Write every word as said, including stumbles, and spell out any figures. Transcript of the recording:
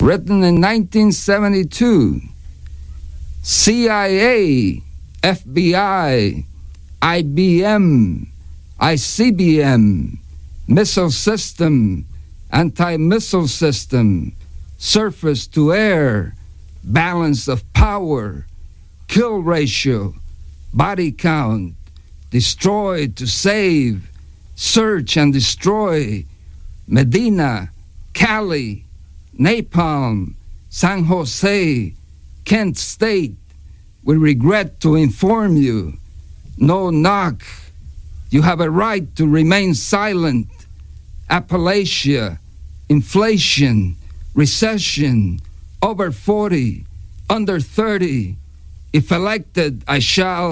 written in nineteen seventy-two. C I A, F B I, I B M, I C B M, missile system, anti-missile system, surface to air, balance of power, kill ratio, body count, destroy to save, search and destroy, Medina, Cali, Napalm, San Jose, Kent State. We regret to inform you, no knock. You have a right to remain silent. Appalachia, inflation, recession, over forty, under thirty. If elected, I shall